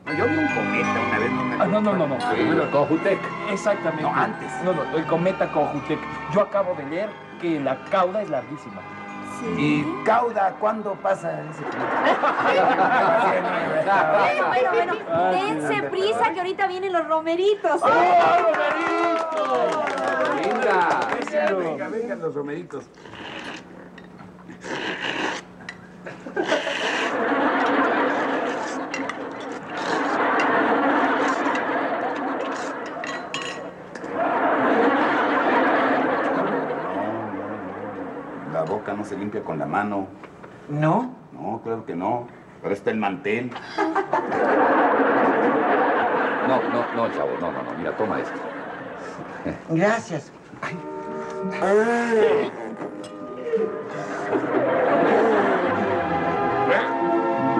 No, yo vi un cometa una vez, no me acuerdo. No. Sí, el Cojutec. Exactamente. No, antes. No, el cometa Cojutec. Yo acabo de leer que la cauda es larguísima. Sí. ¿Y cauda cuándo pasa ese Bueno. Dense prisa que ahorita vienen los romeritos. ¡Oh, romeritos! Vengan los romeritos. La boca no se limpia con la mano. ¿No? No, claro que no. Pero está el mantel. No, chavo, no. Mira, toma esto. Gracias.